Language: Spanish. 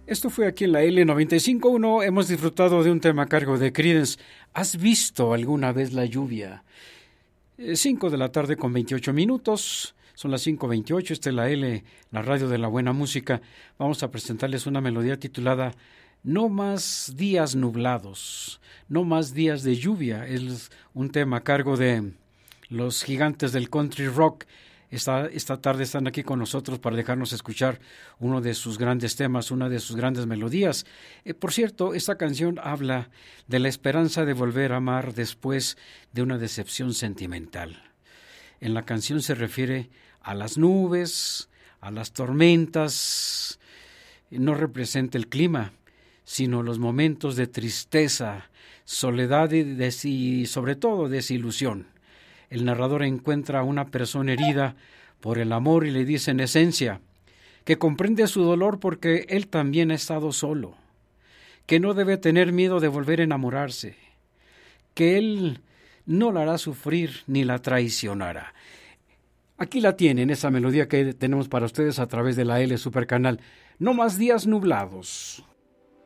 Esto fue aquí en la L95.1. Hemos disfrutado de un tema a cargo de Creedence. ¿Has visto alguna vez la lluvia? 5 de la tarde con 28 minutos. Son las 5:28. Esta es la L, la radio de la buena música. Vamos a presentarles una melodía titulada No más días nublados, no más días de lluvia. Es un tema a cargo de los gigantes del country rock. Esta tarde están aquí con nosotros para dejarnos escuchar uno de sus grandes temas, una de sus grandes melodías. Por cierto, esta canción habla de la esperanza de volver a amar después de una decepción sentimental. En la canción se refiere a las nubes, a las tormentas. No representa el clima, sino los momentos de tristeza, soledad y sobre todo desilusión. El narrador encuentra a una persona herida por el amor y le dice en esencia que comprende su dolor porque él también ha estado solo, que no debe tener miedo de volver a enamorarse, que él no la hará sufrir ni la traicionará. Aquí la tienen, esa melodía que tenemos para ustedes a través de la L Supercanal. No más días nublados.